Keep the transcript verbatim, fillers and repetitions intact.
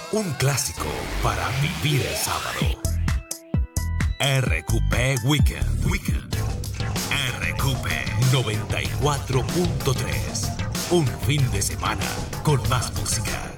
Un clásico para vivir el sábado. R Q P Weekend. Weekend. R Q P noventa y cuatro punto tres. Un fin de semana con más música.